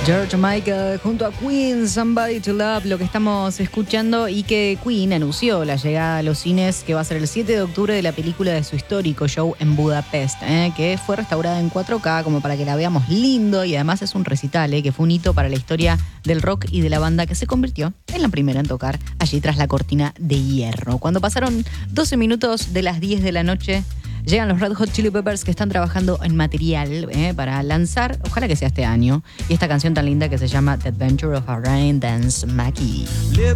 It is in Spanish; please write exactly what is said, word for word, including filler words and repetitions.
George Michael junto a Queen, Somebody to Love, lo que estamos escuchando, y que Queen anunció la llegada a los cines, que va a ser el siete de octubre, de la película de su histórico show en Budapest, ¿eh? que fue restaurada en cuatro K como para que la veamos lindo, y además es un recital, ¿eh? que fue un hito para la historia del rock y de la banda, que se convirtió en la primera en tocar allí tras la cortina de hierro. Cuando pasaron doce minutos de las diez de la noche, llegan los Red Hot Chili Peppers, que están trabajando en material eh, para lanzar, ojalá que sea este año, y esta canción tan linda que se llama The Adventure of a Rain Dance Mackie.